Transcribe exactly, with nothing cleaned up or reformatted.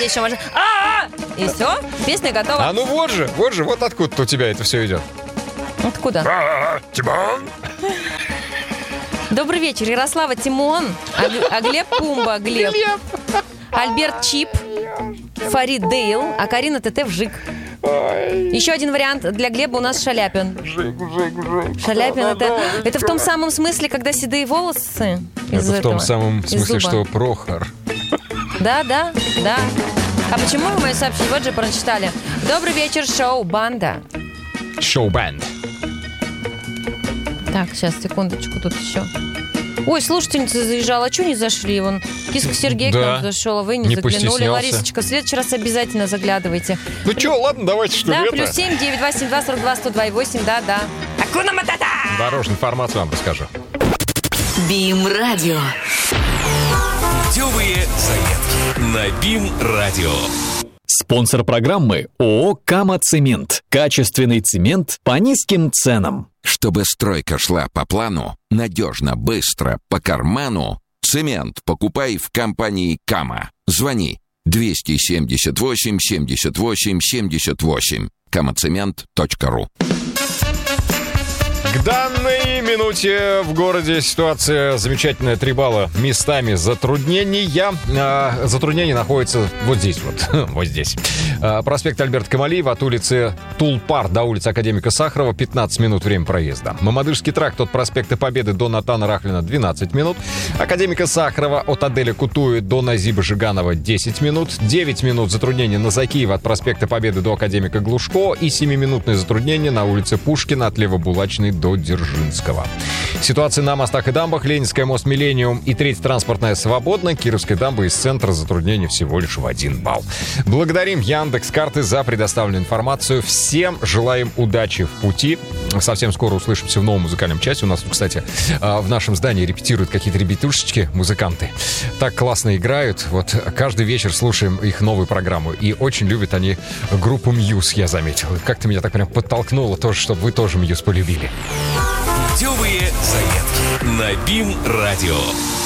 еще можно... А-а-а! И все, песня готова. А ну вот же, вот же, вот откуда у тебя это все идет. Откуда? А-а-а, Тимон! Добрый вечер, Ярослава Тимон, а, а Глеб Пумба, Глеб. Глеб. Альберт Чип, Фарид Дейл, а Карина ТТ Вжик. Ой. Еще один вариант для Глеба у нас Шаляпин. Вжик, вжик, вжик. Шаляпин это, это в том самом смысле, когда седые волосы. Это в том этого, самом смысле, что Прохор. Да, да, да. А почему вы мое сообщение? Вот же прочитали. Добрый вечер, шоу-банда. Шоу-банд. Так, сейчас, секундочку, тут еще. Ой, слушательница заезжала, а что не зашли? Вон, Киска Сергей да. к нам зашел, а вы не, не заглянули. постеснялся. Ларисочка, в следующий раз обязательно заглядывайте. Ну что, ладно, давайте, что да, ли, это? плюс семь девять два семь два сорок два сто два восемь, да, да. Акуна Матата! Дорожную информацию вам расскажу. БИМ-радио. Путевые заметки на БИМ-радио. Спонсор программы ООО «Кама Цемент». Качественный цемент по низким ценам. Чтобы стройка шла по плану, надежно, быстро, по карману, цемент покупай в компании «Кама». Звони двести семьдесят восемь семьдесят восемь семьдесят восемь. камацемент точка ру. К данной минуте в городе ситуация замечательная. Три балла местами затруднения. А, затруднение находится вот здесь вот. Вот здесь. А, проспект Альберта Камалиева от улицы Тулпар до улицы Академика Сахарова пятнадцать минут время проезда. Мамадышский тракт от проспекта Победы до Натана Рахлина двенадцать минут. Академика Сахарова от Аделя Кутуи до Назиба Жиганова десять минут. девять минут затруднения на Закиева от проспекта Победы до Академика Глушко. И семиминутное затруднение на улице Пушкина от Левобулачной до Дзержинского. Ситуация на мостах и дамбах. Ленинская, мост Миллениум и третья транспортная свободна. Кировская дамба из центра затруднения всего лишь в один балл. Благодарим Яндекс.Карты за предоставленную информацию. Всем желаем удачи в пути. Совсем скоро услышимся в новом музыкальном часе. У нас тут, кстати, в нашем здании репетируют какие-то ребятушечки, музыканты. Так классно играют. Вот каждый вечер слушаем их новую программу. И очень любят они группу Мьюз, я заметил. Как-то меня так прям подтолкнуло тоже, чтобы вы тоже Мьюз полюбили. Путевые заметки на БИМ-радио.